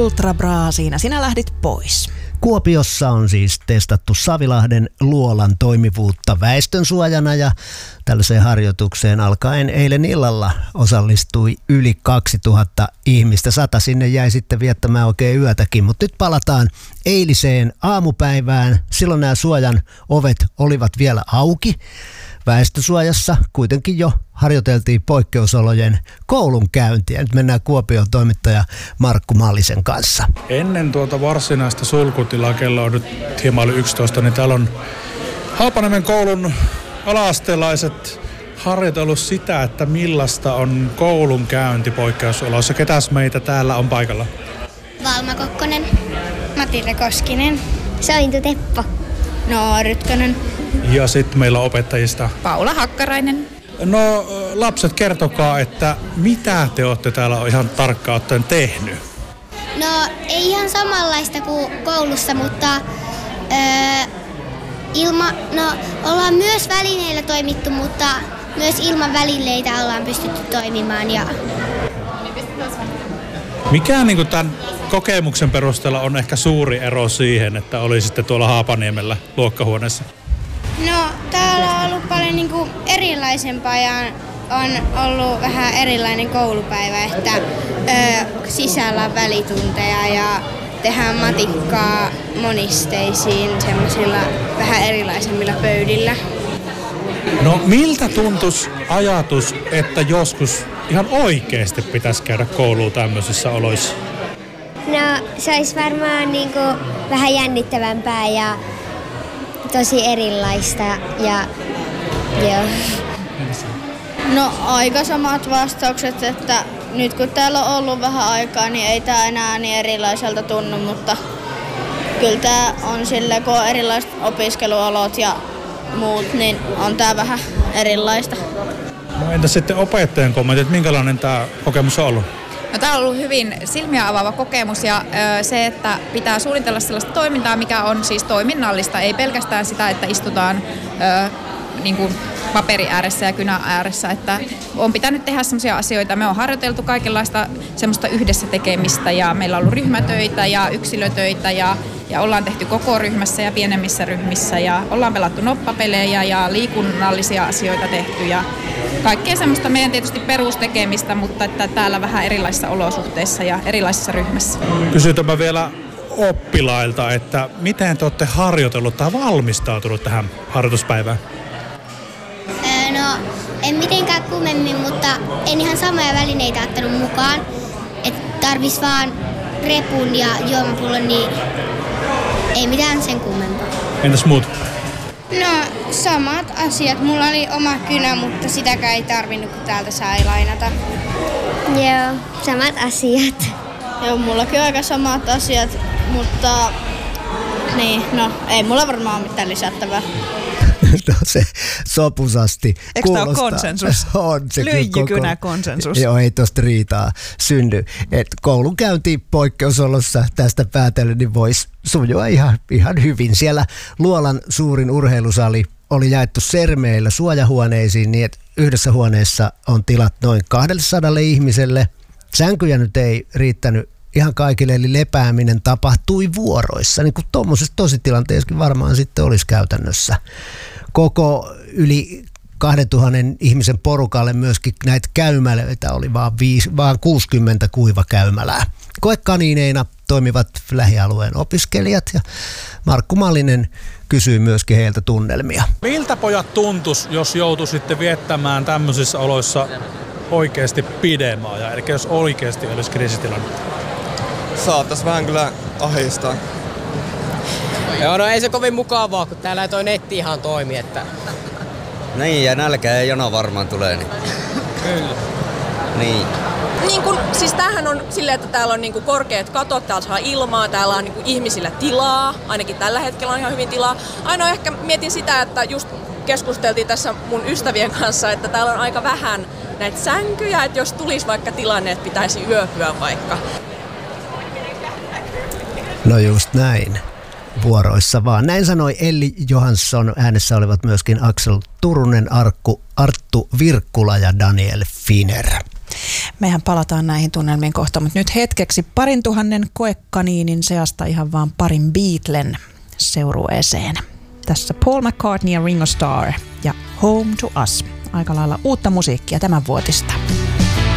Ultra Bra, siinä sinä lähdit pois. Kuopiossa on siis testattu Savilahden luolan toimivuutta väestönsuojana ja tällaiseen harjoitukseen alkaen eilen illalla osallistui yli 2000 ihmistä. 100 sinne jäi sitten viettämään oikein yötäkin, mutta nyt palataan eiliseen aamupäivään. Silloin nämä suojan ovet olivat vielä auki. Väestösuojassa kuitenkin jo harjoiteltiin poikkeusolojen koulunkäyntiä. Nyt mennään Kuopion toimittaja Markku Mallisen kanssa. Ennen tuota varsinaista sulkutilaa, kello on nyt hieman 11, niin täällä on Haapaniemen koulun ala-asteelaiset harjoitellut sitä, että millaista on koulunkäynti poikkeusoloissa. Ketäs meitä täällä on paikalla? Valma Kokkonen, Matilda Koskinen, Sointu Teppo, Noa Rytkönen. Ja sitten meillä on opettajista Paula Hakkarainen. No lapset, kertokaa, että mitä te olette täällä ihan tarkkaan ottaen tehnyt? No ei ihan samanlaista kuin koulussa, mutta ollaan myös välineillä toimittu, mutta myös ilman välineitä ollaan pystytty toimimaan. Mikä niin kuin tämän kokemuksen perusteella on ehkä suuri ero siihen, että olisitte tuolla Haapaniemellä luokkahuoneessa? No täällä on ollut paljon niinku erilaisempaa ja on ollut vähän erilainen koulupäivä, että sisällä on välitunteja ja tehdään matikkaa monisteisiin semmoisilla vähän erilaisemmilla pöydillä. No miltä tuntuisi ajatus, että joskus ihan oikeasti pitäisi käydä kouluun tämmöisissä oloissa? No se olisi varmaan niinku vähän jännittävämpää ja tosi erilaista ja joo. No aika samat vastaukset, että nyt kun täällä on ollut vähän aikaa, niin ei tää enää niin erilaiselta tunnu, mutta kyllä tää on sillä, kun on erilaiset opiskeluolot ja muut, niin on tää vähän erilaista. No entä sitten opettajan kommentit, minkälainen tää kokemus on ollut? No, tämä on ollut hyvin silmiä avaava kokemus ja se, että pitää suunnitella sellaista toimintaa, mikä on siis toiminnallista, ei pelkästään sitä, että istutaan niin kuin paperi ääressä ja kynä ääressä, että on pitänyt tehdä sellaisia asioita. Me on harjoiteltu kaikenlaista semmoista yhdessä tekemistä ja meillä on ollut ryhmätöitä ja yksilötöitä ja ollaan tehty koko ryhmässä ja pienemmissä ryhmissä ja ollaan pelattu noppapelejä ja liikunnallisia asioita tehty ja kaikkea semmoista meidän tietysti perustekemistä, mutta että täällä vähän erilaisissa olosuhteissa ja erilaisissa ryhmissä. Kysytäänpä vielä oppilailta, että miten te olette harjoitellut tai valmistautunut tähän harjoituspäivään? No en mitenkään kummemmin, mutta en ihan samoja välineitä ottanut mukaan. Että tarvis vaan repun ja juomapullon, niin ei mitään sen kummempaa. Entäs muut? No samat asiat. Mulla oli oma kynä, mutta sitäkään ei tarvinnut, kun täältä sai lainata. Joo, samat asiat. Joo, mullakin on aika samat asiat, mutta niin, no ei mulla varmaan ole mitään lisättävää. No se sopusasti eikö kuulostaa. tämä ole konsensus? On se lyijykynä konsensus. Joo, ei tosta riitaa synny. Et koulunkäynti poikkeusolossa tästä päätellen niin voisi sujua ihan hyvin. Siellä luolan suurin urheilusali oli jaettu sermeillä suojahuoneisiin niin, että yhdessä huoneessa on tilat noin 200 ihmiselle. Sänkyjä nyt ei riittänyt ihan kaikille, eli lepääminen tapahtui vuoroissa, niin kuin tuommoisessa tositilanteessakin varmaan sitten olisi käytännössä. Koko yli 2000 ihmisen porukalle myöskin näitä käymälöitä oli vaan 60 kuivakäymälää. Koekaniineina toimivat lähialueen opiskelijat ja Markku Mallinen kysyy myöskin heiltä tunnelmia. Miltä pojat tuntus, jos joutuisitte viettämään tämmöisissä oloissa oikeasti pidemmän ja eli jos oikeasti olisi kriisitilanne? Saattais vähän kyllä ahdistaa. Joo, no ei se kovin mukavaa, kun täällä ei toi netti ihan toimi, että... Niin, ja nälkä ja jono varmaan tulee, niin... Kyllä. Niin. Niin kun, siis tämähän on silleen, että täällä on niinku korkeat katot, täällä saa ilmaa, täällä on niinku ihmisillä tilaa, ainakin tällä hetkellä on ihan hyvin tilaa. Ainoa ehkä mietin sitä, että just keskusteltiin tässä mun ystävien kanssa, että täällä on aika vähän näitä sänkyjä, että jos tulisi vaikka tilanne, että pitäisi yöpyä vaikka. No just näin. Vuoroissa vaan. Näin sanoi Elli Johansson. Äänessä olivat myöskin Aksel Turunen, Arttu Virkkula ja Daniel Finer. mehän palataan näihin tunnelmiin kohta, mutta nyt hetkeksi 2000 koekaniinin seasta ihan vaan parin Beatlen seurueeseen. Tässä Paul McCartney ja Ringo Starr ja Home to Us. Aika lailla uutta musiikkia tämän vuotista.